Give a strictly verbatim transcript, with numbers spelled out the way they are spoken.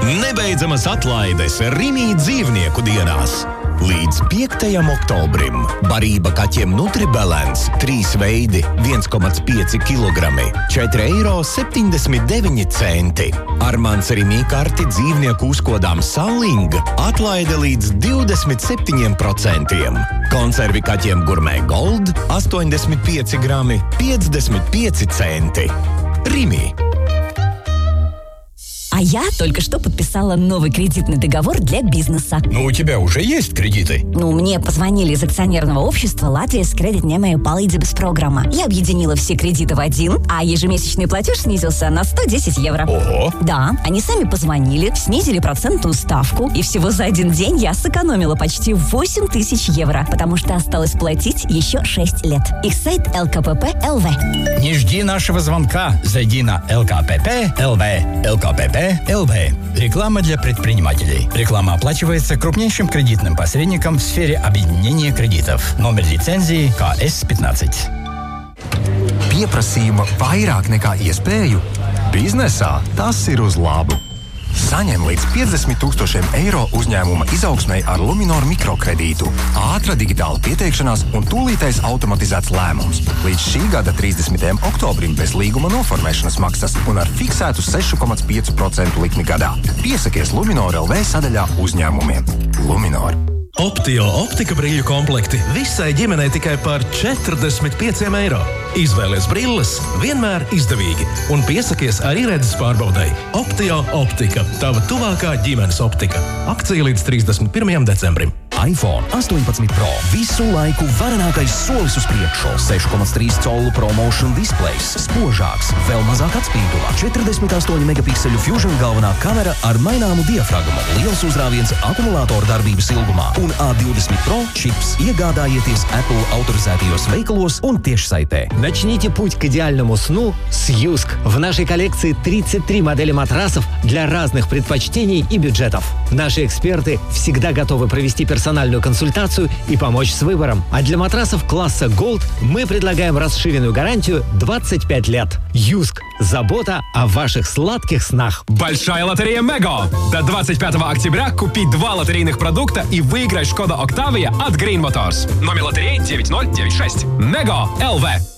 Nebeidzamas atlaides Rimi dzīvnieku dienās. Līdz piektajam oktobrim barība kaķiem Nutribalance trīs veidi viens komats pieci kilogrami četri eiro septiņdesmit deviņi centi. Armāns Rimi karti dzīvnieku uzkodām Salling atlaide līdz divdesmit septiņi procenti. Konservi kaķiem Gourmet Gold astoņdesmit pieci grami piecdesmit pieci centi. Rimi. А я только что подписала новый кредитный договор для бизнеса. Ну, у тебя уже есть кредиты? Ну, мне позвонили из акционерного общества Латвijas кредитņēmēju palīdzības программа. Я объединила все кредиты в один, а ежемесячный платеж снизился на сто десять евро. Ого! Да, они сами позвонили, снизили процентную ставку, и всего за один день я сэкономила почти восемь тысяч евро, потому что осталось платить еще шесть лет. Их сайт эл ка пэ пэ точка эл ви. Не жди нашего звонка. Зайди на эл ка пэ пэ точка эл ви. эл ка пэ пэ точка эл ви. Реклама для предпринимателей. Реклама оплачивается крупнейшим кредитным посредником в сфере объединения кредитов. Номер лицензии ка эс пятнадцать. Pieprasījuma vairāk nekā iespēju? Biznesā tas ir uz labu. Saņem līdz piecdesmit tūkstošiem eiro uzņēmuma izaugsmei ar Luminor mikrokredītu. Ātra digitāla pieteikšanās un tūlītais automatizēts lēmums. Līdz šī gada trīsdesmitajam oktobrim bez līguma noformēšanas maksas un ar fiksētu seši komats pieci procenti likmi gadā. Piesakies Luminor tel vē sadaļā uzņēmumiem. Luminor. Optio optika brīļu komplekti visai ģimenei tikai par četrdesmit pieciem eiro. Izvēlies brilles vienmēr izdevīgi un piesakies arī redzes pārbaudai. Optio optika, tava tuvākā ģimenes optika. Akcija līdz trīsdesmit pirmajam decembrim. iPhone astoņpadsmit Pro. Visu laiku varenākais solis uz priekšu. seši komats trīs colu ProMotion displejs. Spožāks, vēl mazāk atspīdula. četrdesmit astoņi megapikseļu Fusion galvenā kamera ar maināmu diafragmu. Liels uzrāviens akumulātoru darbības ilgumā. Un A divdesmit Pro čips iegādājieties Apple autorizētajos veikalos un tiešsaitē. Начните путь к идеальному сну с Юск. В нашей коллекции тридцать три модели матрасов для разных предпочтений и бюджетов. Наши эксперты всегда готовы провести персональную консультацию и помочь с выбором. А для матрасов класса Gold мы предлагаем расширенную гарантию двадцать пять лет. Юск. Забота о ваших сладких снах. Большая лотерея Мего. До двадцать пятого октября купи два лотерейных продукта и выиграй Шкода Октавия от Green Motors. Номер лотереи девять ноль девять шесть. Мего эл ви.